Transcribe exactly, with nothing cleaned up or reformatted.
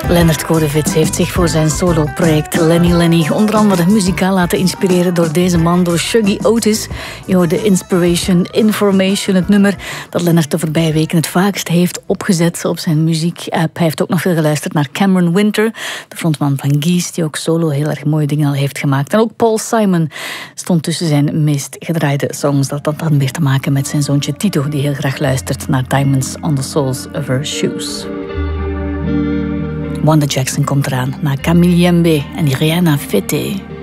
Leonard Kodevits heeft zich voor zijn solo-project Lenny Lenny onder andere muzikaal laten inspireren door deze man, door Shuggy Otis. Je hoorde Inspiration, Information, het nummer dat Leonard de voorbije weken het vaakst heeft opgezet op zijn muziek-app. Hij heeft ook nog veel geluisterd naar Cameron Winter, de frontman van Geese, die ook solo heel erg mooie dingen al heeft gemaakt. En ook Paul Simon stond tussen zijn meest gedraaide songs. Dat had dan weer te maken met zijn zoontje Tito, die heel graag luistert naar Diamonds on the Soles of Her Shoes. Wanda Jackson komt eraan na Camille Yembe en Rihanna Fete.